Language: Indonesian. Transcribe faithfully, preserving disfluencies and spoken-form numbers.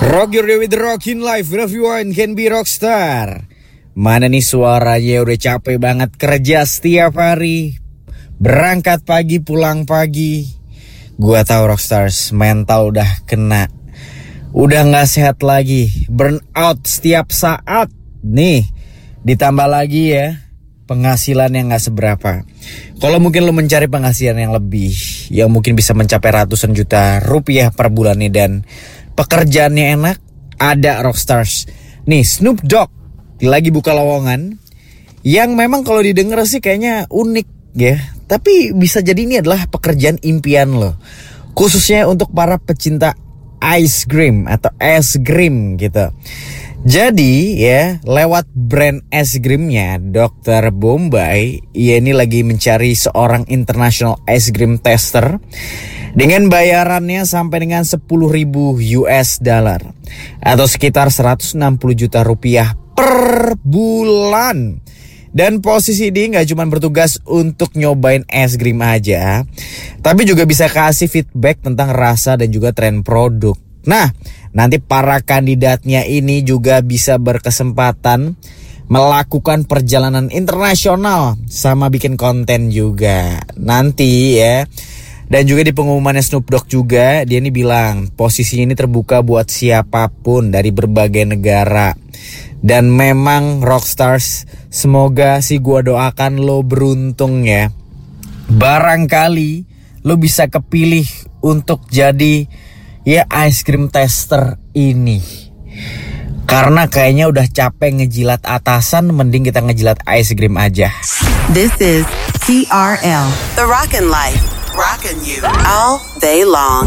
Rock your day with the Rockin' Life. Everyone can be rockstar. Mana nih suaranya udah capek banget kerja setiap hari, berangkat pagi pulang pagi. Gua tahu rockstars mental udah kena, udah gak sehat lagi, burn out setiap saat. Nih ditambah lagi ya penghasilan yang gak seberapa. Kalau mungkin lo mencari penghasilan yang lebih, yang mungkin bisa mencapai ratusan juta rupiah per bulannya dan pekerjaannya enak, ada rockstars. Nih Snoop Dogg lagi buka lowongan yang memang kalau didengar sih kayaknya unik ya, tapi bisa jadi ini adalah pekerjaan impian lo, khususnya untuk para pecinta ice cream atau es krim gitu. Jadi ya lewat brand es krimnya dokter Bombay, ia ini lagi mencari seorang international ice cream tester dengan bayarannya sampai dengan sepuluh ribu U S dollar atau sekitar seratus enam puluh juta rupiah per bulan. Dan posisi ini gak cuma bertugas untuk nyobain es krim aja, tapi juga bisa kasih feedback tentang rasa dan juga tren produk. Nah, nanti para kandidatnya ini juga bisa berkesempatan melakukan perjalanan internasional sama bikin konten juga nanti ya. Dan juga di pengumumannya Snoop Dogg juga dia ini bilang posisinya ini terbuka buat siapapun dari berbagai negara. Dan memang rockstars, semoga sih gua doakan lo beruntung ya. Barangkali lo bisa kepilih untuk jadi ya ice cream tester ini. Karena kayaknya udah capek ngejilat atasan, mending kita ngejilat ice cream aja. This is T R L, The Rockin' Life. Rockin' you all day long.